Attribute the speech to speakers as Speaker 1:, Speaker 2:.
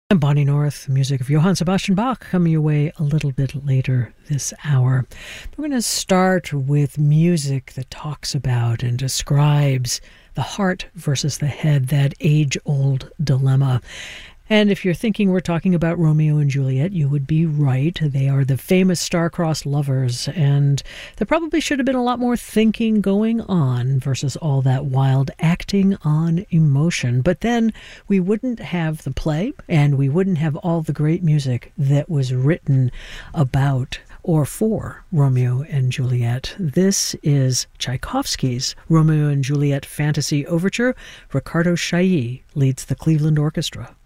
Speaker 1: I'm Bonnie North, music of Johann Sebastian Bach, coming your way a little bit later this hour. We're going to start with music that talks about and describes the heart versus the head, that age-old dilemma. And if you're thinking we're talking about Romeo and Juliet, you would be right. They are the famous star-crossed lovers, and there probably should have been a lot more thinking going on versus all that wild acting on emotion. But then we wouldn't have the play, and we wouldn't have all the great music that was written about or for Romeo and Juliet. This is Tchaikovsky's Romeo and Juliet Fantasy Overture. Ricardo Chailly leads the Cleveland Orchestra.